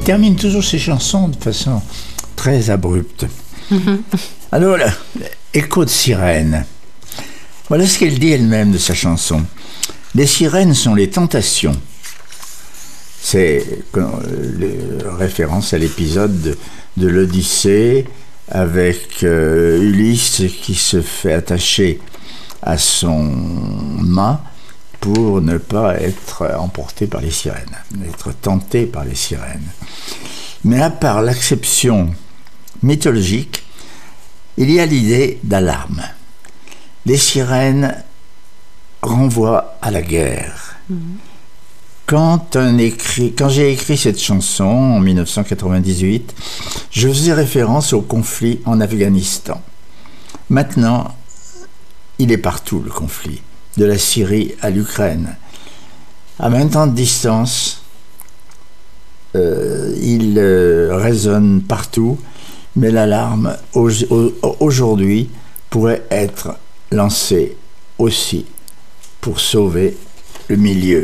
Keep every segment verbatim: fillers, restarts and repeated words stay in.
termine toujours ses chansons de façon très abrupte. Alors là, Écho de sirène. Voilà ce qu'elle dit elle-même de sa chanson. Les sirènes sont les tentations. C'est euh, référence à l'épisode de, de l'Odyssée avec euh, Ulysse qui se fait attacher à son mât pour ne pas être emporté par les sirènes, être tenté par les sirènes. Mais à part l'acception mythologique, il y a l'idée d'alarme. Les sirènes renvoient à la guerre. Mmh. Quand, un écrit, quand j'ai écrit cette chanson en dix-neuf cent quatre-vingt-dix-huit, je faisais référence au conflit en Afghanistan. Maintenant, il est partout le conflit, de la Syrie à l'Ukraine. À vingt ans de distance, euh, il euh, résonne partout, mais l'alarme au, au, aujourd'hui pourrait être lancée aussi pour sauver le milieu.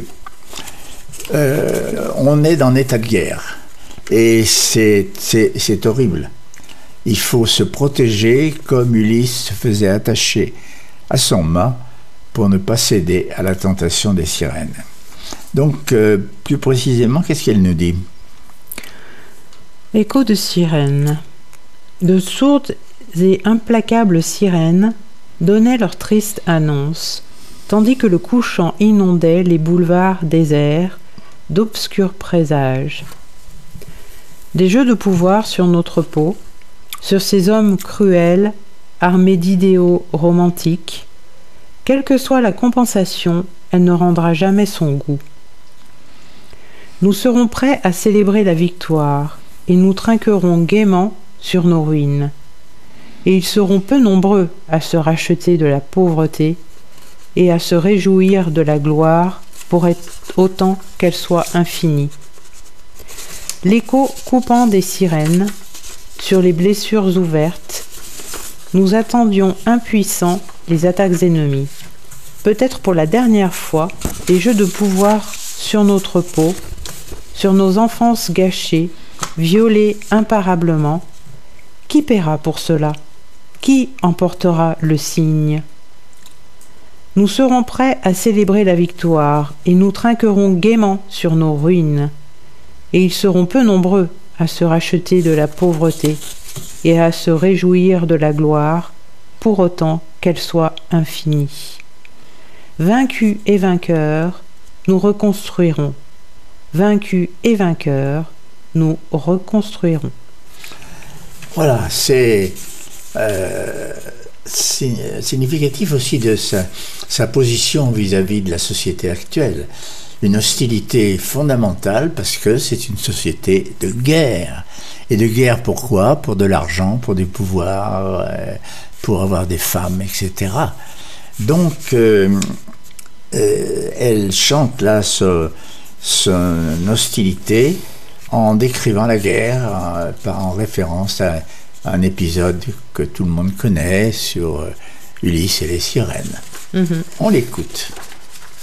Euh, on est dans état de guerre et c'est, c'est, c'est horrible. Il faut se protéger comme Ulysse se faisait attacher à son mât pour ne pas céder à la tentation des sirènes. Donc, euh, plus précisément, qu'est-ce qu'elle nous dit ? Écho de sirènes. De sourdes et implacables sirènes donnaient leur triste annonce, tandis que le couchant inondait les boulevards déserts d'obscurs présages. Des jeux de pouvoir sur notre peau, sur ces hommes cruels, armés d'idéaux romantiques, quelle que soit la compensation, elle ne rendra jamais son goût. Nous serons prêts à célébrer la victoire, et nous trinquerons gaiement sur nos ruines. Et ils seront peu nombreux à se racheter de la pauvreté et à se réjouir de la gloire pour être autant qu'elle soit infinie. L'écho coupant des sirènes sur les blessures ouvertes, nous attendions impuissants les attaques ennemies. Peut-être pour la dernière fois, les jeux de pouvoir sur notre peau, sur nos enfances gâchées, violées imparablement. Qui paiera pour cela ? Qui emportera le signe ? Nous serons prêts à célébrer la victoire et nous trinquerons gaiement sur nos ruines. Et ils seront peu nombreux à se racheter de la pauvreté et à se réjouir de la gloire, pour autant qu'elle soit infinie. Vaincus et vainqueurs, nous reconstruirons. Vaincus et vainqueurs, nous reconstruirons. Voilà, c'est, euh, c'est significatif aussi de sa, sa position vis-à-vis de la société actuelle. Une hostilité fondamentale parce que c'est une société de guerre. Et de guerre pourquoi ? Pour de l'argent, pour du pouvoir, euh, pour avoir des femmes, et cetera. Donc, euh, euh, elle chante là ce, son hostilité en décrivant la guerre, euh, par, en référence à un épisode que tout le monde connaît sur euh, Ulysse et les sirènes. Mmh. On l'écoute.